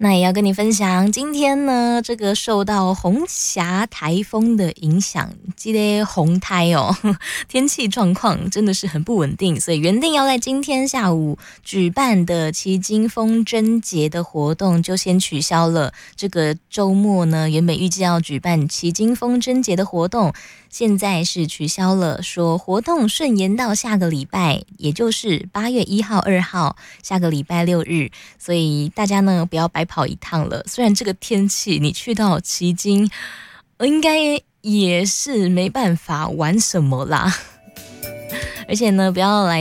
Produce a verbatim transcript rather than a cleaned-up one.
那也要跟你分享，今天呢，这个受到红霞台风的影响，这个红台哦，天气状况真的是很不稳定，所以原定要在今天下午举办的旗津风筝节的活动就先取消了。这个周末呢，原本预计要举办旗津风筝节的活动，现在是取消了，说活动顺延到下个礼拜，也就是八月一号、二号，下个礼拜六日。所以大家呢不要白跑一趟了。虽然这个天气，你去到旗津，应该也是没办法玩什么啦。而且呢，不要来